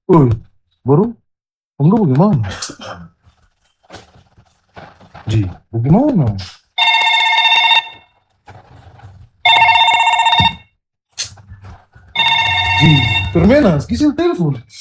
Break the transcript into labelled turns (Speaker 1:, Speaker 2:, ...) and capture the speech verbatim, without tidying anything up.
Speaker 1: Uy, baru? Enggak bagaimana? Ji, bagaimana? Ji, Permenas, quis o telefone?